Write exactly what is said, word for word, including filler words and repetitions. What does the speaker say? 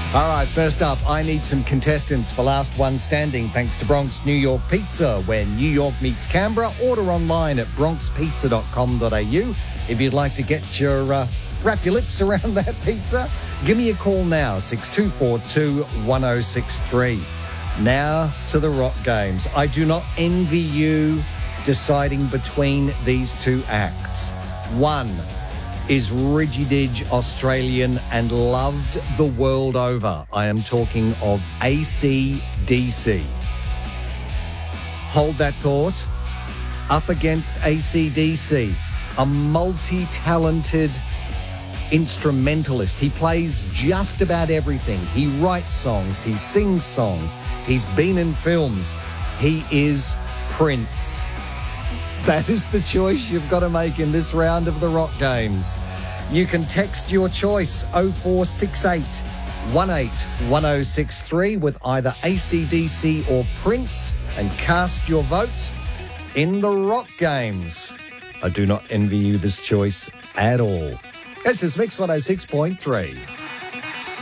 All right, first up, I need some contestants for Last One Standing, thanks to Bronx New York Pizza. Where New York meets Canberra, order online at bronx pizza dot com dot a u. If you'd like to get your, uh, wrap your lips around that pizza, give me a call now, six two four two, one oh six three. Now to the rock games. I do not envy you deciding between these two acts. One is Rigidage Australian and loved the world over. I am talking of A C D C. Hold that thought. Up against A C D C, a multi-talented instrumentalist. He plays just about everything. He writes songs, he sings songs, he's been in films. He is Prince. That is the choice you've got to make in this round of the Rock Games. You can text your choice oh four six eight, one eight, one oh six three with either A C D C or Prince and cast your vote in the Rock Games. I do not envy you this choice at all. This is Mix one oh six point three.